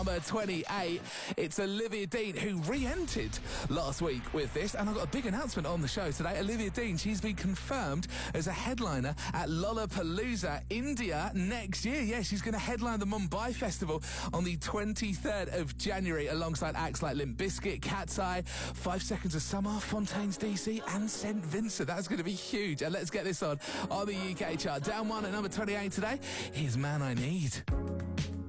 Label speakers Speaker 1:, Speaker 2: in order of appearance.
Speaker 1: Number 28, it's Olivia Dean, who re-entered last week with this, and I've got a big announcement on the show today. Olivia Dean, she's been confirmed as a headliner at Lollapalooza, India next year. Yeah, she's going to headline the Mumbai Festival on the 23rd of January alongside acts like Limp Bizkit, Cat's Eye, 5 Seconds of Summer, Fontaines DC and St. Vincent. That's going to be huge. And let's get this on the UK chart. Down one at number 28 today. Here's Man I Need.